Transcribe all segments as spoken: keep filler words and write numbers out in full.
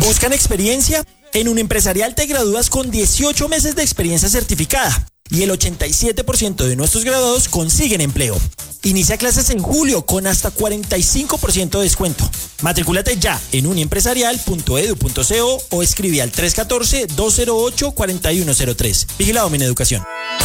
¿Buscan experiencia? En Uniempresarial te gradúas con dieciocho meses de experiencia certificada y el ochenta y siete por ciento de nuestros graduados consiguen empleo. Inicia clases en julio con hasta cuarenta y cinco por ciento de descuento. Matrículate ya en uniempresarial punto edu punto co o escribe al tres uno cuatro, dos cero ocho, cuatro uno cero tres. Vigilado Mineducación.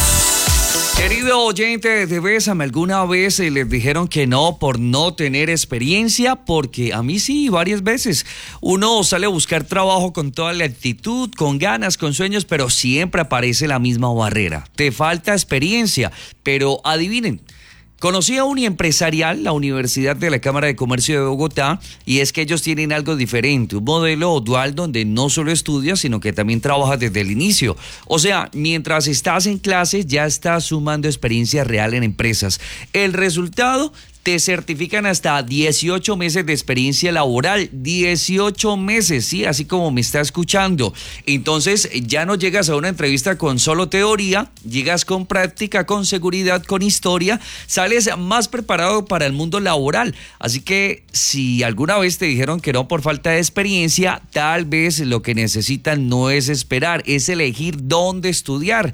Querido oyente de Bésame, ¿alguna vez les dijeron que no por no tener experiencia? Porque a mí sí, varias veces. Uno sale a buscar trabajo con toda la actitud, con ganas, con sueños, pero siempre aparece la misma barrera. Te falta experiencia, pero adivinen. Conocí a Uniempresarial, la Universidad de la Cámara de Comercio de Bogotá, y es que ellos tienen algo diferente, un modelo dual donde no solo estudias, sino que también trabajas desde el inicio. O sea, mientras estás en clases ya estás sumando experiencia real en empresas. El resultado, te certifican hasta dieciocho meses de experiencia laboral, dieciocho meses, sí, así como me está escuchando. Entonces ya no llegas a una entrevista con solo teoría, llegas con práctica, con seguridad, con historia, sales más preparado para el mundo laboral. Así que si alguna vez te dijeron que no por falta de experiencia, tal vez lo que necesitan no es esperar, es elegir dónde estudiar.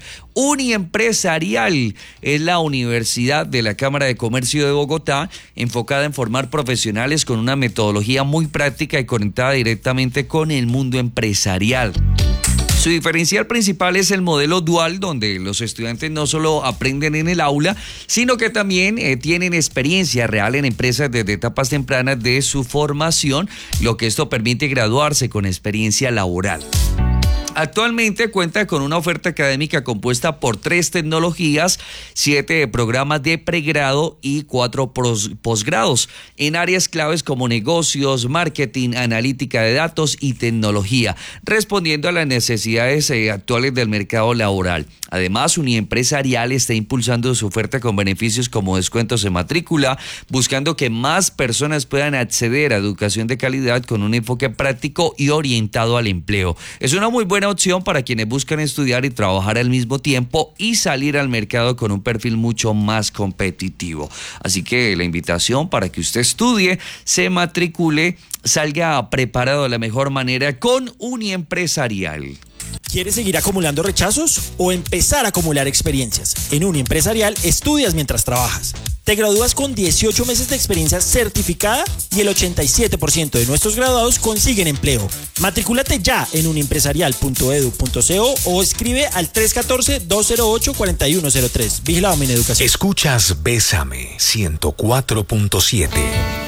Uniempresarial es la Universidad de la Cámara de Comercio de Bogotá, enfocada en formar profesionales con una metodología muy práctica y conectada directamente con el mundo empresarial. Su diferencial principal es el modelo dual, donde los estudiantes no solo aprenden en el aula, sino que también eh, tienen experiencia real en empresas desde etapas tempranas de su formación, lo que esto permite graduarse con experiencia laboral. Actualmente cuenta con una oferta académica compuesta por tres tecnologías, siete programas de pregrado y cuatro posgrados en áreas claves como negocios, marketing, analítica de datos y tecnología, respondiendo a las necesidades eh, actuales del mercado laboral. Además, Uniempresarial está impulsando su oferta con beneficios como descuentos en matrícula, buscando que más personas puedan acceder a educación de calidad con un enfoque práctico y orientado al empleo. Es una muy buena opción para quienes buscan estudiar y trabajar al mismo tiempo y salir al mercado con un perfil mucho más competitivo. Así que la invitación para que usted estudie, se matricule, salga preparado de la mejor manera con Uniempresarial. ¿Quieres seguir acumulando rechazos o empezar a acumular experiencias? En Uniempresarial estudias mientras trabajas. Te gradúas con dieciocho meses de experiencia certificada y el ochenta y siete por ciento de nuestros graduados consiguen empleo. Matrículate ya en uniempresarial punto edu punto co o escribe al tres uno cuatro, dos cero ocho, cuatro uno cero tres. Vigilado Mineducación. Escuchas Bésame ciento cuatro punto siete.